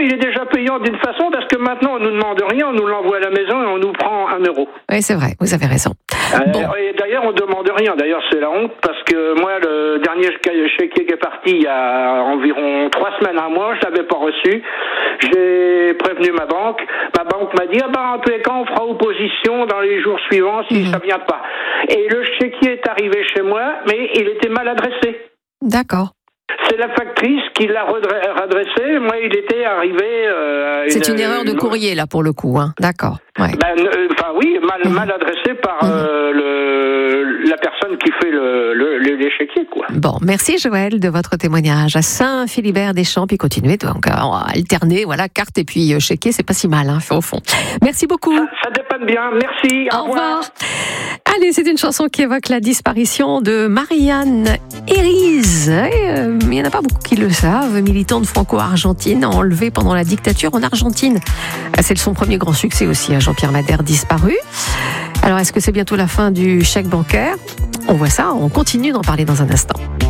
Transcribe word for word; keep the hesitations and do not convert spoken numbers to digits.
il est déjà payant d'une façon parce que maintenant on nous demande rien, on nous l'envoie à la maison et on nous prend un euro. Oui, c'est vrai, vous avez raison. Euh, Bon. Et d'ailleurs on demande rien, d'ailleurs c'est la honte parce que moi le dernier chéquier qui est parti il y a environ trois semaines, un mois, je l'avais pas reçu. J'ai prévenu ma banque, ma banque m'a dit ah ben en tous les cas on fera opposition dans les jours suivants si Mhm. ça vient pas. Et le chéquier est arrivé chez moi, mais il était mal adressé. D'accord. C'est la factrice qui l'a redressé. Moi, il était arrivé. Euh, C'est une, une erreur de courrier, là, pour le coup. Hein. D'accord. Ouais. Ben, euh, enfin, oui, mal, mmh. mal adressé par mmh. euh, le, la personne qui fait le, le, le, les chéquiers, quoi. Bon, merci Joël de votre témoignage à Saint-Philibert-des-Champs. Puis continuez donc à alterner, voilà, carte et puis chéquier, c'est pas si mal, hein, au fond. Merci beaucoup. Ça, ça dépanne bien. Merci. Au, au revoir. revoir. Allez, c'est une chanson qui évoque la disparition de Marianne Eriz. Euh, il n'y en a pas beaucoup qui le savent. Militante franco-argentine, enlevée pendant la dictature en Argentine. C'est son premier grand succès aussi, hein, Jean-Pierre Madère, disparu. Alors, est-ce que c'est bientôt la fin du chèque bancaire ? On voit ça, on continue d'en parler dans un instant.